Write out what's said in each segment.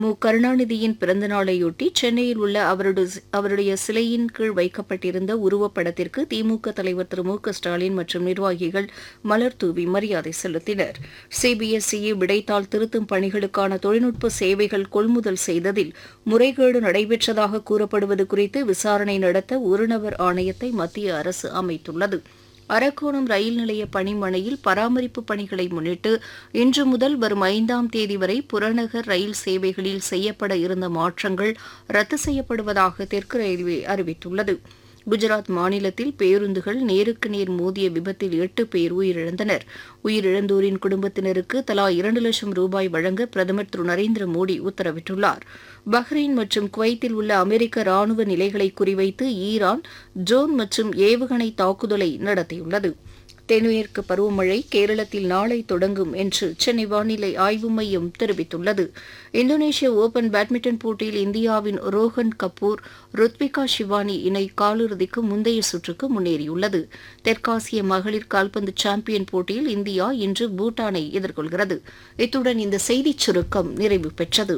கருணாநிதியின் பிறந்தநாளையொட்டி சென்னையில் உள்ள அவருடைய சிலையின் கீழ் வைக்கப்பட்டிருந்த உருவப்படத்திற்கு திமுக தலைவர் திரு மு க ஸ்டாலின் மற்றும் நிர்வாகிகள் மலர்தூவி மரியாதை செலுத்தினர். சிபிஎஸ்இ விடைத்தாள் திருத்தும் பணிகளுக்கான தொழில்நுட்ப சேவைகள் கொள்முதல் செய்ததில் முறைகேடு நடைபெற்றதாக கூறப்படுவது குறித்து விசாரணை நடத்த ஒருநபர் ஆணையத்தை மத்திய அரசு அமைத்துள்ளது. அரக்கோணம் ரயில் நிலைய பணிமனையில் பராமரிப்பு பணிகளை முன்னிட்டு இன்று முதல் வரும் 5ஆம் தேதி வரை புறநகர் ரயில் சேவைகளில் செய்யப்பட இருந்த மாற்றங்கள் ரத்து செய்யப்படுவதாக தெற்கு ரயில்வே அறிவித்துள்ளது. குஜராத் மாநிலத்தில் பேருந்துகள் நேருக்கு நேர் மோதிய விபத்தில் 8 பேர் உயிரிழந்தனர். உயிரிழந்தோரின் குடும்பத்தினருக்கு தலா 2 லட்சம் ரூபாய் வழங்க பிரதமர் திரு நரேந்திர மோடி உத்தரவிட்டுள்ளார். பஹ்ரைன் மற்றும் குவைத்தில் உள்ள அமெரிக்க ராணுவ நிலைகளை குறிவைத்து ஈரான் ட்ரோன் மற்றும் ஏவுகணை தாக்குதலை நடத்தியுள்ளது. தென்மேற்கு பருவமழை கேரளத்தில் நாளை தொடங்கும் என்று சென்னை வானிலை ஆய்வு மையம் தெரிவித்துள்ளது. இந்தோனேஷிய ஓபன் பேட்மிண்டன் போட்டியில் இந்தியாவின் ரோஹன் கபூர் ருத்விகா ஷிவானி இணை காலிறுதிக்கு முந்தைய சுற்றுக்கு முன்னேறியுள்ளது. தெற்காசிய மகளிர் கால்பந்து சாம்பியன் போட்டியில் இந்தியா இன்று பூட்டானை எதிர்கொள்கிறது. இத்துடன் இந்த செய்திச் சுருக்கம் நிறைவு பெற்றது.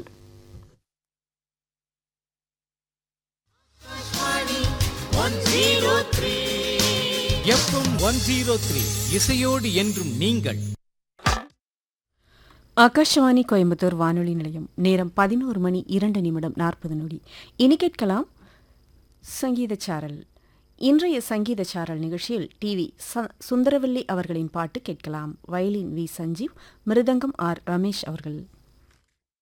எஃப்எம் 103 இசையோடு என்றும் நீங்கள். ஆகாஷவாணி கோயம்புத்தூர் வானொலி நிலையம். நேரம் 11:02 இனி கேட்கலாம் சங்கீத சாரல். இன்றைய சங்கீத சாரல் நிகழ்ச்சியில் டிவி சுந்தரவல்லி அவர்களின் பாட்டு கேட்கலாம். Violin we Sanjeev, mridangam R Ramesh அவர்கள்.